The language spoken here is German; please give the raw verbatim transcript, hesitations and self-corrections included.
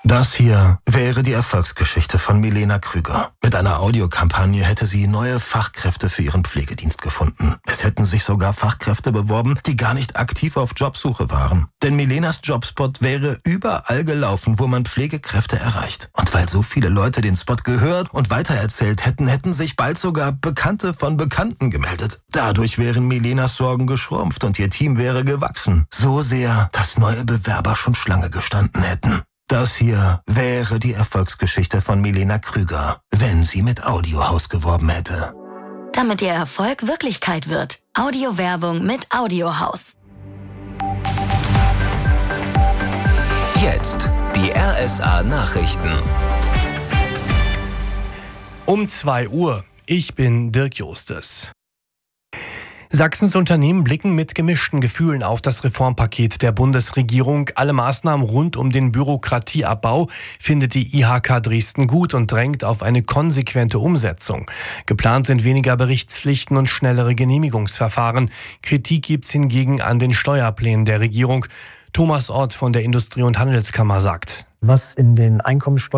Das hier wäre die Erfolgsgeschichte von Milena Krüger. Mit einer Audiokampagne hätte sie neue Fachkräfte für ihren Pflegedienst gefunden. Es hätten sich sogar Fachkräfte beworben, die gar nicht aktiv auf Jobsuche waren. Denn Milenas Jobspot wäre überall gelaufen, wo man Pflegekräfte erreicht. Und weil so viele Leute den Spot gehört und weitererzählt hätten, hätten sich bald sogar Bekannte von Bekannten gemeldet. Dadurch wären Milenas Sorgen geschrumpft und ihr Team wäre gewachsen. So sehr, dass neue Bewerber schon Schlange gestanden hätten. Das hier wäre die Erfolgsgeschichte von Milena Krüger, wenn sie mit Audiohaus geworben hätte. Damit ihr Erfolg Wirklichkeit wird. Audiowerbung mit Audiohaus. Jetzt die R S A-Nachrichten. Um zwei Uhr. Ich bin Dirk Justes. Sachsens Unternehmen blicken mit gemischten Gefühlen auf das Reformpaket der Bundesregierung. Alle Maßnahmen rund um den Bürokratieabbau findet die I H K Dresden gut und drängt auf eine konsequente Umsetzung. Geplant sind weniger Berichtspflichten und schnellere Genehmigungsverfahren. Kritik gibt's hingegen an den Steuerplänen der Regierung. Thomas Ott von der Industrie- und Handelskammer sagt: Was in den Einkommensteuer